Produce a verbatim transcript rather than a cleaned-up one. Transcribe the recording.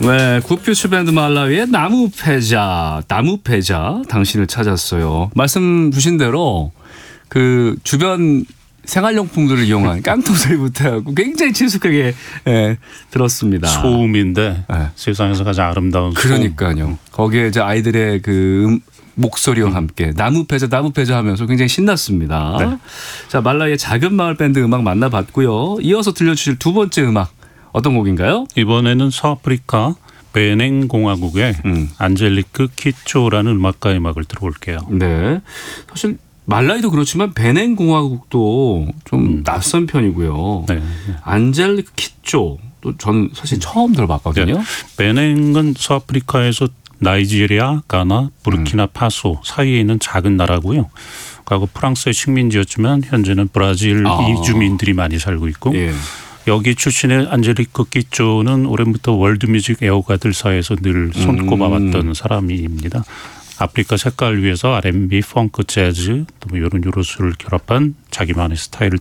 네, 굿퓨처 밴드 말라위의 나무패자, 나무패자 당신을 찾았어요. 말씀 주신 대로 그 주변 생활용품들을 이용한 깡통 소리부터 하고 굉장히 친숙하게 예, 들었습니다. 소음인데 네. 세상에서 가장 아름다운 그러니까요. 소음. 거기에 이제 아이들의 그 음, 목소리와 음. 함께 나무패자 나무패자 하면서 굉장히 신났습니다. 네. 자, 말라위의 작은 마을 밴드 음악 만나봤고요. 이어서 들려주실 두 번째 음악 어떤 곡인가요? 이번에는 서아프리카 베냉 공화국의 음. 안젤리크 키초라는 음악가의 음악을 들어볼게요. 네, 사실 말라위도 그렇지만 베냉 공화국도 좀 음. 낯선 편이고요. 네. 안젤리크 키초 또 저는 사실 처음 들어봤거든요. 네. 베냉은 서아프리카에서 나이지리아, 가나, 부르키나 파소 사이에 있는 작은 나라고요. 과거 프랑스의 식민지였지만 현재는 브라질 아. 이주민들이 많이 살고 있고 예. 여기 출신의 안젤리크 키초는 오랜부터 월드뮤직 애호가들 사이에서 늘 손꼽아왔던 음. 사람입니다. 아프리카 색깔 위에서 알앤비, 펑크, 재즈 또 뭐 이런 요소를 결합한 자기만의 스타일을